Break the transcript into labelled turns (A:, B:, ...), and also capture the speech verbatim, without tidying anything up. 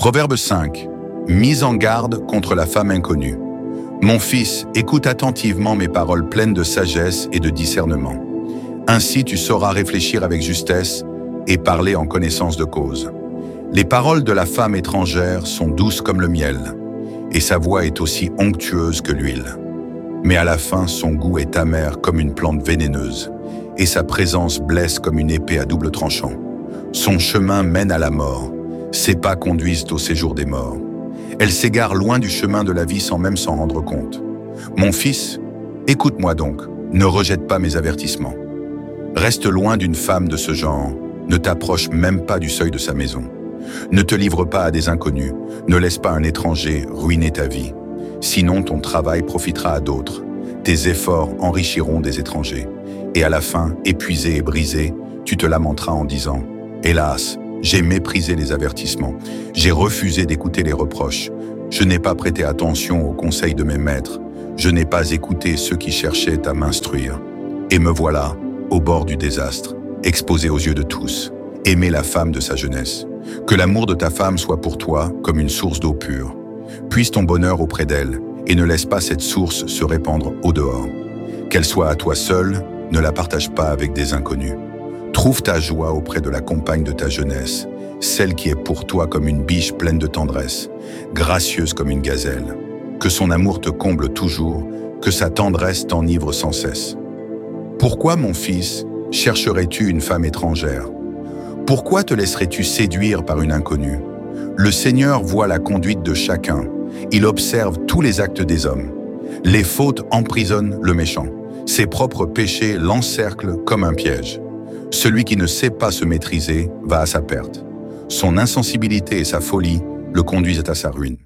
A: Proverbe cinq. Mise en garde contre la femme inconnue. Mon fils, écoute attentivement mes paroles pleines de sagesse et de discernement. Ainsi tu sauras réfléchir avec justesse et parler en connaissance de cause. Les paroles de la femme étrangère sont douces comme le miel, et sa voix est aussi onctueuse que l'huile. Mais à la fin, son goût est amer comme une plante vénéneuse, et sa présence blesse comme une épée à double tranchant. Son chemin mène à la mort, ses pas conduisent au séjour des morts. Elle s'égare loin du chemin de la vie sans même s'en rendre compte. Mon fils, écoute-moi donc, ne rejette pas mes avertissements. Reste loin d'une femme de ce genre, ne t'approche même pas du seuil de sa maison. Ne te livre pas à des inconnus, ne laisse pas un étranger ruiner ta vie. Sinon ton travail profitera à d'autres, tes efforts enrichiront des étrangers. Et à la fin, épuisé et brisé, tu te lamenteras en disant « Hélas, j'ai méprisé les avertissements, j'ai refusé d'écouter les reproches, je n'ai pas prêté attention aux conseils de mes maîtres, je n'ai pas écouté ceux qui cherchaient à m'instruire. Et me voilà, au bord du désastre, exposé aux yeux de tous, aimer la femme de sa jeunesse. Que l'amour de ta femme soit pour toi comme une source d'eau pure. Puise ton bonheur auprès d'elle et ne laisse pas cette source se répandre au dehors. Qu'elle soit à toi seule, ne la partage pas avec des inconnus. Trouve ta joie auprès de la compagne de ta jeunesse, celle qui est pour toi comme une biche pleine de tendresse, gracieuse comme une gazelle. Que son amour te comble toujours, que sa tendresse t'enivre sans cesse. Pourquoi, mon fils, chercherais-tu une femme étrangère? Pourquoi te laisserais-tu séduire par une inconnue? Le Seigneur voit la conduite de chacun. Il observe tous les actes des hommes. Les fautes emprisonnent le méchant. Ses propres péchés l'encerclent comme un piège. Celui qui ne sait pas se maîtriser va à sa perte. Son insensibilité et sa folie le conduisent à sa ruine.